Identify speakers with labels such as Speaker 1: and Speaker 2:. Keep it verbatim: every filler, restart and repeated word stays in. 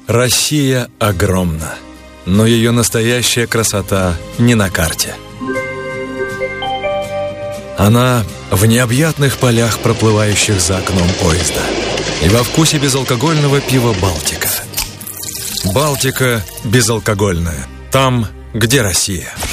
Speaker 1: Россия огромна, но ее настоящая красота не на карте. Она в необъятных полях, проплывающих за окном поезда, и во вкусе безалкогольного пива «Балтика». «Балтика» безалкогольная. Там, где Россия.